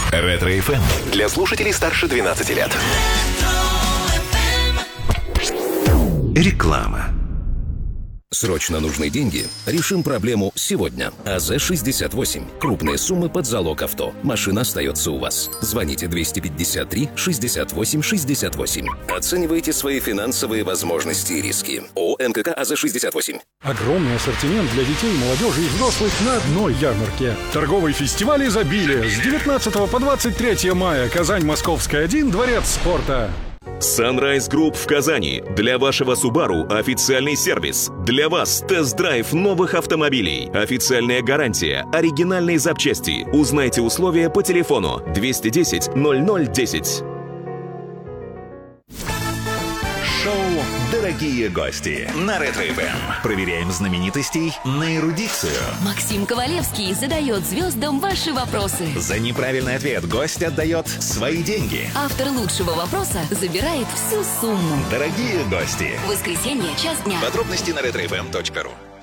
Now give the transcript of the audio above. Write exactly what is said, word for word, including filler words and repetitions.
Ретро-эф эм для слушателей старше двенадцати лет. Реклама. Срочно нужны деньги? Решим проблему сегодня. АЗ шестьдесят восемь. Крупные суммы под залог авто. Машина остается у вас. Звоните двести пятьдесят три шестьдесят восемь шестьдесят восемь. Оценивайте свои финансовые возможности и риски. ООО МКК АЗ шестьдесят восемь. Огромный ассортимент для детей, молодежи и взрослых на одной ярмарке. Торговый фестиваль изобилия с девятнадцатого по двадцать третье мая. Казань, Московская, один, Дворец спорта. Sunrise Group в Казани. Для вашего Subaru официальный сервис. Для вас тест-драйв новых автомобилей. Официальная гарантия. Оригинальные запчасти. Узнайте условия по телефону двести десять ноль ноль десять. Шоу «Дорогие гости» на Ретро-эф эм. Проверяем знаменитостей на эрудицию. Максим Ковалевский задает звездам ваши вопросы. За неправильный ответ гость отдает свои деньги. Автор лучшего вопроса забирает всю сумму. Дорогие гости. Воскресенье, час дня. Подробности на ретро эф эм точка ру.